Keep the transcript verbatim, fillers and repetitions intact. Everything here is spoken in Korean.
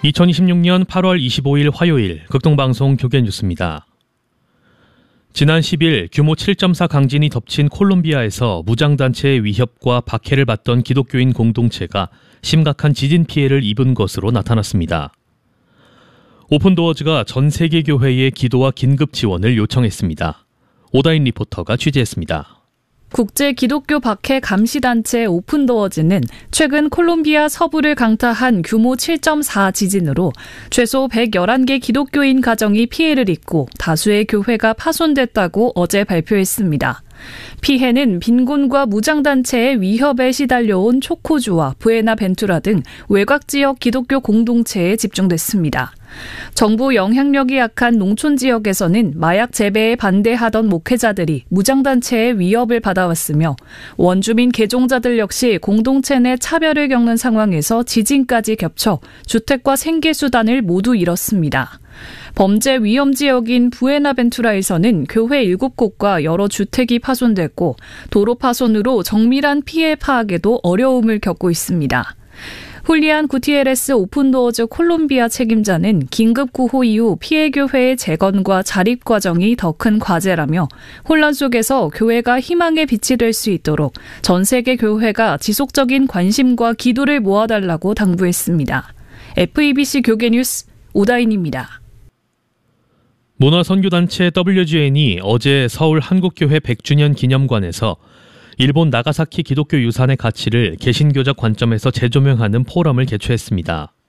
이천이십육년 팔월 이십오일 화요일 극동방송 교계뉴스입니다. 지난 십일 규모 칠 점 사 강진이 덮친 콜롬비아에서 무장단체의 위협과 박해를 받던 기독교인 공동체가 심각한 지진 피해를 입은 것으로 나타났습니다. 오픈도어즈가 전 세계 교회에 기도와 긴급 지원을 요청했습니다. 오다인 리포터가 취재했습니다. 국제 기독교 박해 감시단체 오픈도어즈는 최근 콜롬비아 서부를 강타한 규모 칠 점 사 지진으로 최소 백십일 개 기독교인 가정이 피해를 입고 다수의 교회가 파손됐다고 어제 발표했습니다. 피해는 빈곤과 무장단체의 위협에 시달려온 초코주와 부에나벤투라 등 외곽 지역 기독교 공동체에 집중됐습니다. 정부 영향력이 약한 농촌 지역에서는 마약 재배에 반대하던 목회자들이 무장단체의 위협을 받아왔으며 원주민 개종자들 역시 공동체 내 차별을 겪는 상황에서 지진까지 겹쳐 주택과 생계수단을 모두 잃었습니다. 범죄 위험 지역인 부에나벤투라에서는 교회 일곱 곳과 여러 주택이 파손됐고 도로 파손으로 정밀한 피해 파악에도 어려움을 겪고 있습니다. 훌리안 구티에레스 오픈도어즈 콜롬비아 책임자는 긴급 구호 이후 피해 교회의 재건과 자립 과정이 더 큰 과제라며 혼란 속에서 교회가 희망의 빛이 될 수 있도록 전 세계 교회가 지속적인 관심과 기도를 모아달라고 당부했습니다. 에프이비씨 교계뉴스 오다인입니다. 문화선교단체 더블유지엔이 어제 서울 한국교회 백 주년 기념관에서 일본 나가사키 기독교 유산의 가치를 개신교적 관점에서 재조명하는 포럼을 개최했습니다.